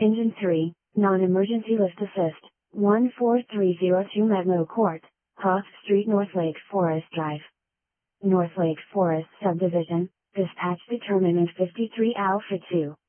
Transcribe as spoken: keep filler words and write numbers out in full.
Engine three, Non-Emergency Lift Assist, one four three zero two Magno Court, Hawth Street, North Lake Forest Drive. North Lake Forest Subdivision, Dispatch Determinant fifty-three Alpha two.